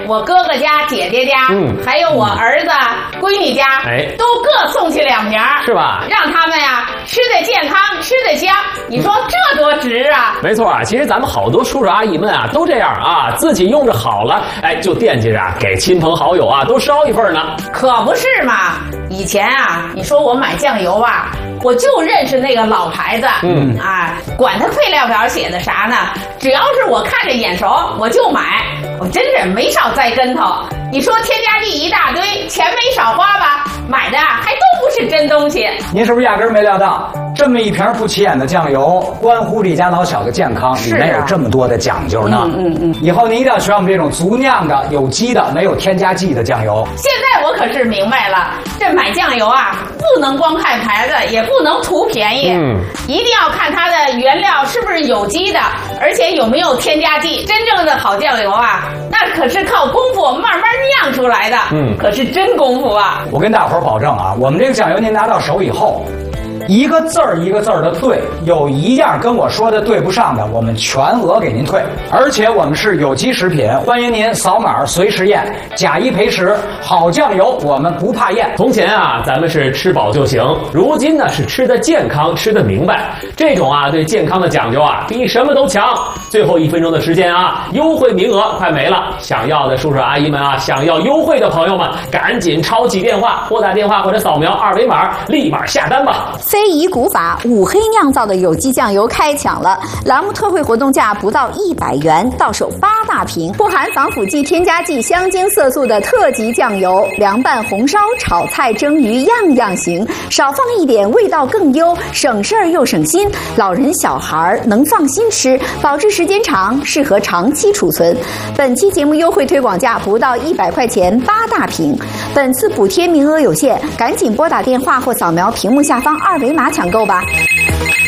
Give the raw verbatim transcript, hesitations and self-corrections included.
我哥哥家、姐姐家， 嗯， 还有我儿子、闺女家， 哎， 都各送去两瓶， 是吧？ 让他们呀吃得健康，吃得香。你说这多值啊！ 没错啊，其实咱们好多叔叔阿姨们啊都这样啊，自己用着好了，哎，就惦记着给亲朋好友啊都捎一份呢。 可不是嘛！以前啊，你说我买酱油吧，我就认识那个老牌子，嗯啊，管它配料表写的啥呢，只要是我看着眼熟，我就买，我真是没少栽跟头。你说添加剂一大堆，钱没少花吧？买的还都不是真东西。 您是不是压根儿没料到，这么一瓶不起眼的酱油，关乎这家老小的健康，里面有这么多的讲究呢？嗯嗯嗯。以后您一定要选我们这种足酿的、有机的、没有添加剂的酱油。 现在我可是明白了，这买酱油啊，不能光看牌子，也不能图便宜，嗯，一定要看它的原料是不是有机的，而且有没有添加剂。真正的好酱油啊，那可是靠功夫慢慢酿出来的，嗯，可是真功夫啊！ 我跟大伙儿保证啊，我们这个酱油您拿到手以后，一个字儿一个字儿的对，有一样跟我说的对不上的，我们全额给您退。而且我们是有机食品，欢迎您扫码随时验，假一赔十。好酱油我们不怕验。 从前啊，咱们是吃饱就行，如今呢是吃得健康，吃得明白。这种啊对健康的讲究啊，比什么都强。最后一分钟的时间啊，优惠名额快没了，想要的叔叔阿姨们啊，想要优惠的朋友们，赶紧抄起电话，拨打电话或者扫描二维码，立马下单吧。 非遗古法五黑酿造的有机酱油开抢了，栏目特惠活动价不到一百元，到手八大瓶，不含防腐剂、添加剂、香精色素的特级酱油，凉拌、红烧、炒菜、蒸鱼样样行，少放一点味道更优，省事儿又省心，老人小孩能放心吃，保质时间长，适合长期储存。本期节目优惠推广价不到一百块钱，八大瓶。本次补贴名额有限，赶紧拨打电话或扫描屏幕下方二维码抢购吧。